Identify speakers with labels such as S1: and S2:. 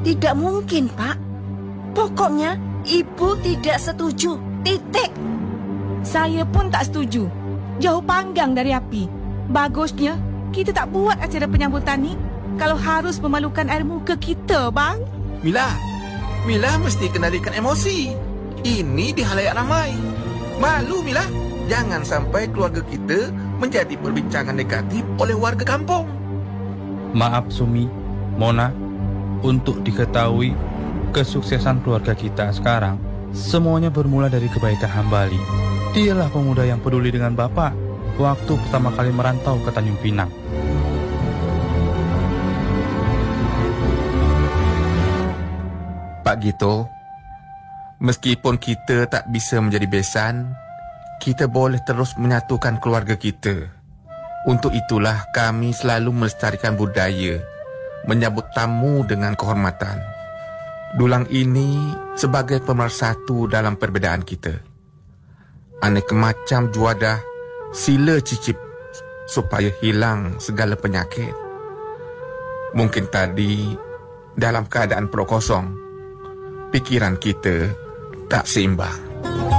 S1: Tidak mungkin, Pak. Pokoknya Ibu tidak setuju. Titik.
S2: Saya pun tak setuju. Jauh panggang dari api. Bagusnya kita tak buat acara penyambutan ni kalau harus memalukan air muka kita, bang.
S3: Mila mesti kendalikan emosi. Ini di halayak ramai. Malu, Mila. Jangan sampai keluarga kita menjadi perbincangan negatif oleh warga kampung.
S4: Maaf Sumi, Mona, untuk diketahui kesuksesan keluarga kita sekarang semuanya bermula dari kebaikan Hambali. Dialah pemuda yang peduli dengan Bapak waktu pertama kali merantau ke Tanjung Pinang.
S3: Pak Gito, meskipun kita tak bisa menjadi besan, kita boleh terus menyatukan keluarga kita. Untuk itulah kami selalu melestarikan budaya, menyambut tamu dengan kehormatan. Dulang ini sebagai pemersatu dalam perbezaan kita. Aneka macam juadah sila cicip supaya hilang segala penyakit. Mungkin tadi dalam keadaan perut kosong, pikiran kita tak seimbang.